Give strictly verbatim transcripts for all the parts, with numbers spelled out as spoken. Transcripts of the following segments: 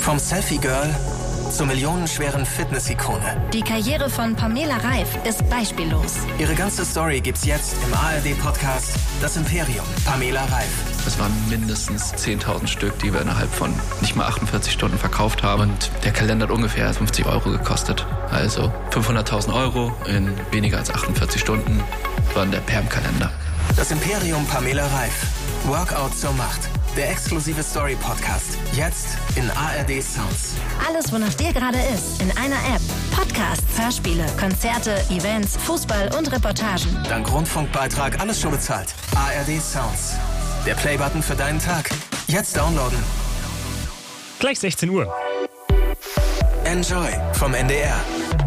Vom Selfie-Girl zur millionenschweren Fitness-Ikone. Die Karriere von Pamela Reif ist beispiellos. Ihre ganze Story gibt's jetzt im A R D-Podcast Das Imperium. Pamela Reif. Es waren mindestens zehntausend Stück, die wir innerhalb von nicht mal achtundvierzig Stunden verkauft haben. Und der Kalender hat ungefähr fünfzig Euro gekostet. Also fünfhunderttausend Euro in weniger als achtundvierzig Stunden war der Perm-Kalender. Das Imperium Pamela Reif. Workout zur Macht. Der exklusive Story-Podcast. Jetzt in A R D Sounds. Alles, wonach dir gerade ist, in einer App. Podcasts, Hörspiele, Konzerte, Events, Fußball und Reportagen. Dank Rundfunkbeitrag alles schon bezahlt. A R D Sounds. Der Playbutton für deinen Tag. Jetzt downloaden. Gleich sechzehn Uhr. Enjoy vom N D R.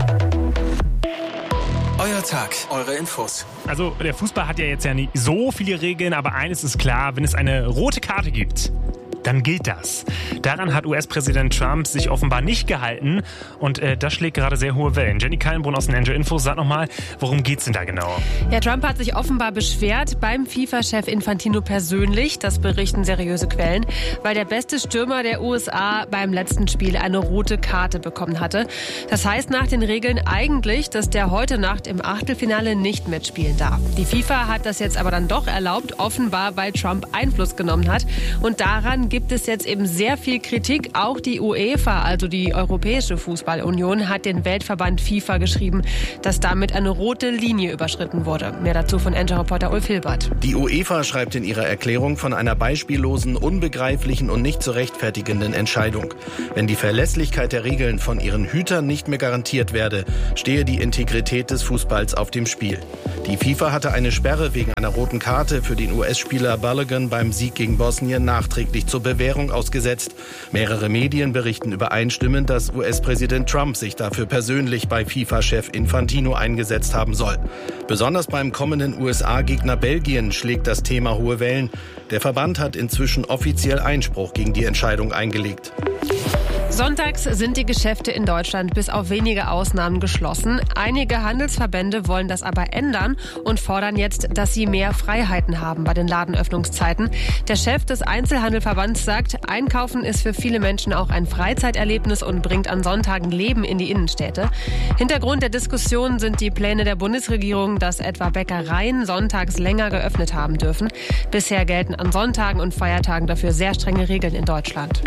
Euer Tag, eure Infos. Also der Fußball hat ja jetzt ja nicht so viele Regeln, aber eines ist klar, wenn es eine rote Karte gibt, dann gilt das. Daran hat U S-Präsident Trump sich offenbar nicht gehalten und äh, das schlägt gerade sehr hohe Wellen. Jenny Kallenbrunn aus den Enjoy Infos, sag nochmal, worum geht's denn da genau? Ja, Trump hat sich offenbar beschwert beim FIFA-Chef Infantino persönlich, das berichten seriöse Quellen, weil der beste Stürmer der U S A beim letzten Spiel eine rote Karte bekommen hatte. Das heißt nach den Regeln eigentlich, dass der heute Nacht im Achtelfinale nicht mitspielen darf. Die FIFA hat das jetzt aber dann doch erlaubt, offenbar weil Trump Einfluss genommen hat und daran gibt es jetzt eben sehr viel Kritik. Auch die UEFA, also die Europäische Fußballunion, hat den Weltverband FIFA geschrieben, dass damit eine rote Linie überschritten wurde. Mehr dazu von Enjoy-Reporter Ulf Hilbert. Die UEFA schreibt in ihrer Erklärung von einer beispiellosen, unbegreiflichen und nicht zu rechtfertigenden Entscheidung. Wenn die Verlässlichkeit der Regeln von ihren Hütern nicht mehr garantiert werde, stehe die Integrität des Fußballs auf dem Spiel. Die FIFA hatte eine Sperre wegen einer roten Karte für den U S-Spieler Balogun beim Sieg gegen Bosnien nachträglich zur Bewährung ausgesetzt. Mehrere Medien berichten übereinstimmend, dass U S-Präsident Trump sich dafür persönlich bei FIFA-Chef Infantino eingesetzt haben soll. Besonders beim kommenden U S A-Gegner Belgien schlägt das Thema hohe Wellen. Der Verband hat inzwischen offiziell Einspruch gegen die Entscheidung eingelegt. Sonntags sind die Geschäfte in Deutschland bis auf wenige Ausnahmen geschlossen. Einige Handelsverbände wollen das aber ändern und fordern jetzt, dass sie mehr Freiheiten haben bei den Ladenöffnungszeiten. Der Chef des Einzelhandelverbands sagt, Einkaufen ist für viele Menschen auch ein Freizeiterlebnis und bringt an Sonntagen Leben in die Innenstädte. Hintergrund der Diskussion sind die Pläne der Bundesregierung, dass etwa Bäckereien sonntags länger geöffnet haben dürfen. Bisher gelten an Sonntagen und Feiertagen dafür sehr strenge Regeln in Deutschland.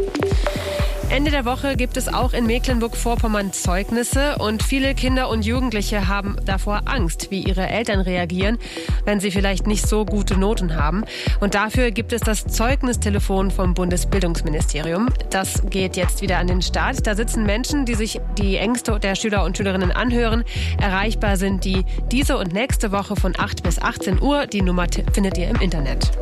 Ende der Woche gibt es auch in Mecklenburg-Vorpommern Zeugnisse und viele Kinder und Jugendliche haben davor Angst, wie ihre Eltern reagieren, wenn sie vielleicht nicht so gute Noten haben. Und dafür gibt es das Zeugnistelefon vom Bundesbildungsministerium. Das geht jetzt wieder an den Start. Da sitzen Menschen, die sich die Ängste der Schüler und Schülerinnen anhören. Erreichbar sind die diese und nächste Woche von acht bis achtzehn Uhr. Die Nummer t- findet ihr im Internet.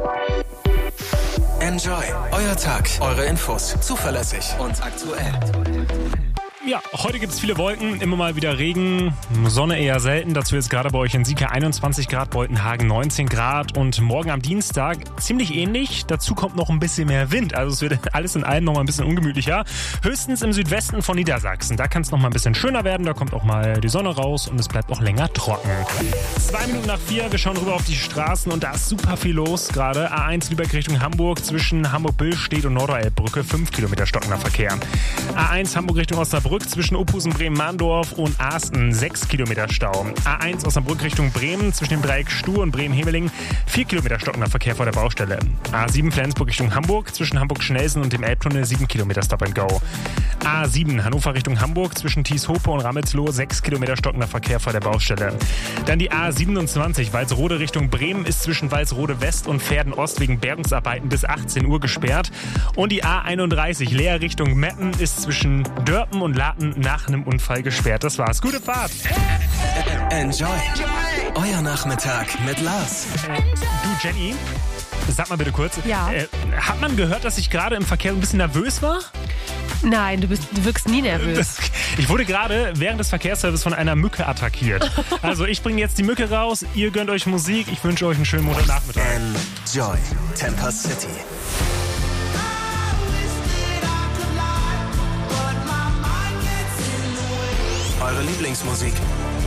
Enjoy. Euer Tag, eure Infos. Zuverlässig und aktuell. Ja, heute gibt es viele Wolken, immer mal wieder Regen, Sonne eher selten. Dazu jetzt gerade bei euch in Sieke einundzwanzig Grad, Boltenhagen neunzehn Grad und morgen am Dienstag ziemlich ähnlich. Dazu kommt noch ein bisschen mehr Wind, also es wird alles in allem noch mal ein bisschen ungemütlicher. Höchstens im Südwesten von Niedersachsen, da kann es noch mal ein bisschen schöner werden. Da kommt auch mal die Sonne raus und es bleibt auch länger trocken. Zwei Minuten nach vier, wir schauen rüber auf die Straßen und da ist super viel los gerade. A eins Lübeck Richtung Hamburg zwischen Hamburg-Billstedt und Norderelbbrücke, fünf Kilometer stockender Verkehr. A eins Hamburg Richtung Osnabrück zwischen Opusen, Bremen-Mahndorf und Asten, sechs Kilometer Stau. A eins Osnabrück Richtung Bremen zwischen dem Dreieck Stuhr und Bremen-Heveling, vier Kilometer stockender Verkehr vor der Baustelle. A sieben Flensburg Richtung Hamburg zwischen Hamburg-Schnelsen und dem Elbtunnel, sieben Kilometer Stop and Go. A sieben Hannover Richtung Hamburg zwischen Thieshope und Rammelsloh, sechs Kilometer stockender Verkehr vor der Baustelle. Dann die A siebenundzwanzig Walsrode Richtung Bremen ist zwischen Walsrode West und Verden Ost wegen Bergungsarbeiten bis achtzehn Uhr gesperrt. Und die A einunddreißig Leer Richtung Meppen ist zwischen Dörpen und Laten nach einem Unfall gesperrt. Das war's. Gute Fahrt. Enjoy. Euer Nachmittag mit Lars. Du, Jenny, sag mal bitte kurz. Ja. Äh, hat man gehört, dass ich gerade im Verkehr ein bisschen nervös war? Nein, du, bist, du wirkst nie nervös. Das, ich wurde gerade während des Verkehrsservice von einer Mücke attackiert. Also ich bringe jetzt die Mücke raus, ihr gönnt euch Musik, ich wünsche euch einen schönen Montagnachmittag. Enjoy. Tampa City. Eure Lieblingsmusik.